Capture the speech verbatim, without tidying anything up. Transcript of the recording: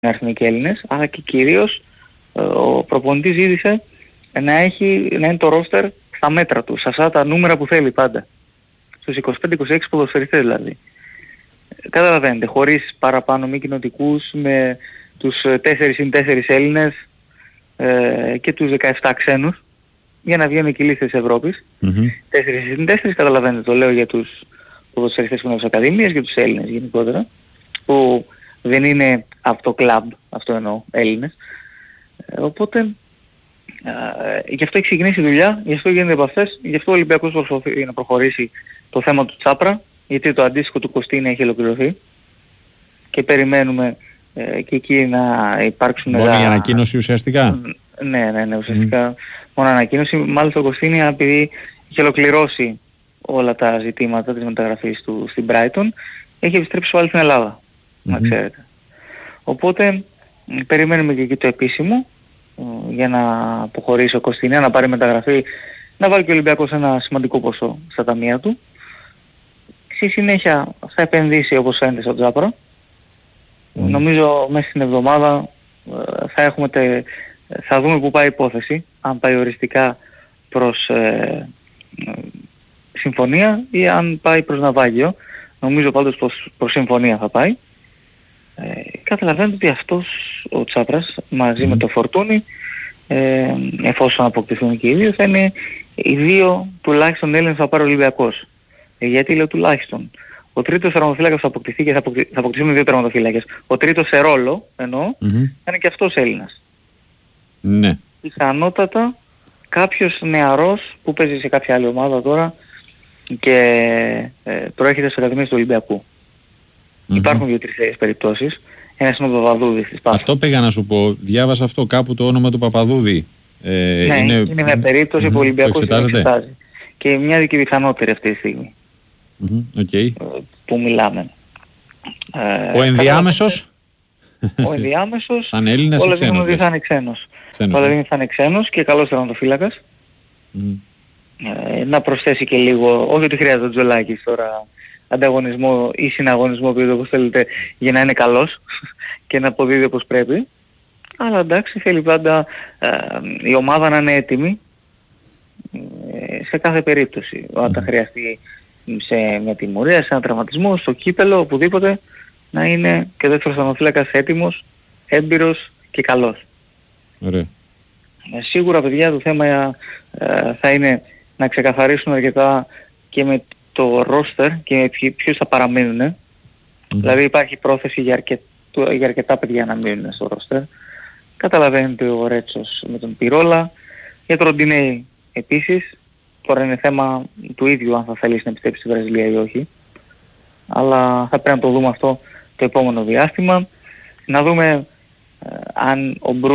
έρθουν και Έλληνες, αλλά και κυρίως ο προπονητής ζήτησε να, έχει, να είναι το ρόστερ στα μέτρα του, σε αυτά τα νούμερα που θέλει πάντα. Στους είκοσι πέντε είκοσι έξι ποδοσφαιριστές δηλαδή. Καταλαβαίνετε, χωρίς παραπάνω μη κοινοτικούς, με τους τέσσερα συν τέσσερα Έλληνες ε, και τους δεκαεπτά ξένους, για να βγαίνουν και οι λίστες της Ευρώπης. Mm-hmm. τέσσερα συν τέσσερα, καταλαβαίνετε, το λέω για τους ποδοσφαιριστές που είναι από τις ακαδημίες, για τους Έλληνες γενικότερα, που δεν είναι από το κλαμπ, αυτό εννοώ, Έλληνες. Ε, οπότε, ε, γι' αυτό έχει ξεκινήσει η δουλειά, γι' αυτό γίνονται επαφές, γι' αυτό ο Ολυμπιακός προσπαθεί να προχωρήσει το θέμα του Τσάπρα, γιατί το αντίστοιχο του Κωστίνα έχει ολοκληρωθεί και περιμένουμε ε, και εκεί να υπάρξουν... Μόνο τα... η ανακοίνωση ουσιαστικά. Ναι, ναι, ναι, ουσιαστικά mm. μόνο ανακοίνωση. Μάλιστα ο Κωστίνα, επειδή είχε ολοκληρώσει όλα τα ζητήματα της μεταγραφής του στην Brighton, έχει επιστρέψει πάλι στην Ελλάδα, mm-hmm. να ξέρετε. Οπότε περιμένουμε και εκεί το επίσημο για να αποχωρήσει ο Κωστίνα, να πάρει μεταγραφή, να βάλει και ο Ολυμπιακός ένα σημαντικό ποσό στα ταμεία του. Στη συνέχεια θα επενδύσει όπως φαίνεται στο Τσάπρα. Mm. Νομίζω μέσα στην εβδομάδα θα, έχουμε τε, θα δούμε που πάει η υπόθεση, αν πάει οριστικά προς ε, ε, συμφωνία ή αν πάει προς ναυάγιο. Νομίζω πάντως προς, προς συμφωνία θα πάει. Ε, καταλαβαίνετε ότι αυτός ο Τσάπρας μαζί mm. με το Φορτούνι, ε, εφόσον αποκτηθούν και οι δύο, θα είναι οι δύο τουλάχιστον Έλληνες θα πάρει ο Ολυμπιακός. Ε, γιατί λέω τουλάχιστον. Ο τρίτος τερματοφύλακας θα αποκτηθεί και θα, αποκτηθ, θα αποκτηθούν δύο τερματοφύλακες. Ο τρίτος σε ρόλο, εννοώ, mm-hmm. θα είναι και αυτός Έλληνας. Ναι. Πιθανότατα κάποιος νεαρός που παίζει σε κάποια άλλη ομάδα τώρα και ε, προέρχεται στις ακαδημίες του Ολυμπιακού. Mm-hmm. Υπάρχουν δύο-τρεις τέτοιες περιπτώσεις. Ένας είναι ο Παπαδούδης της Πάσης. Αυτό πήγα να σου πω. Διάβασα αυτό κάπου, το όνομα του Παπαδούδη. Ε, ναι, είναι, είναι μια περίπτωση mm-hmm. που ο Ολυμπιακός εξετάζει. Και μια δική πιθανότερη αυτή τη στιγμή. Mm-hmm. Okay. Που μιλάμε. Ο ενδιάμεσος. Ο ενδιάμεσος. Θα είναι Έλληνας ή ξένος. Θα είναι ξένος. Θα είναι ξένος και καλός τερματοφύλακας. Mm. Ε, να προσθέσει και λίγο, όχι ότι χρειάζεται ο Τζολάκης τώρα, ανταγωνισμό ή συναγωνισμό, πείτε όπως θέλετε, για να είναι καλός και να αποδίδει όπως πρέπει. Αλλά εντάξει, θέλει πάντα ε, η ομάδα να είναι έτοιμη ε, σε κάθε περίπτωση. Mm. Όταν χρειαστεί σε μια τιμωρία, σε ένα τραυματισμό, στο κύπελο, οπουδήποτε, να είναι και ο δεύτερος τερματοφύλακας έτοιμος, έμπειρος και καλός. Ωραία. Ε, σίγουρα, παιδιά, το θέμα ε, θα είναι να ξεκαθαρίσουν αρκετά και με το roster και ποιους θα παραμείνουν. Mm. Δηλαδή υπάρχει πρόθεση για, αρκετ, για αρκετά παιδιά να μείνουν στο roster. Καταλαβαίνετε ο Ρέτσος με τον Πυρόλα, για τον Ροντινέη επίσης. Τώρα είναι θέμα του ίδιου αν θα θέλει να επιστρέψει στη Βραζιλία ή όχι. Αλλά θα πρέπει να το δούμε αυτό το επόμενο διάστημα. Να δούμε ε, αν ο Μπρου